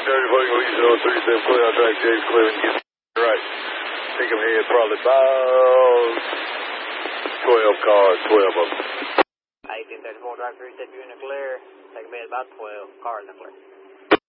Lee 037, clear on track, Jay's clear, and get right. Take him here, probably about 12 cars, 12 of them. 1834, drive 3, set you in the clear. Take him in about 12 cars in the clear.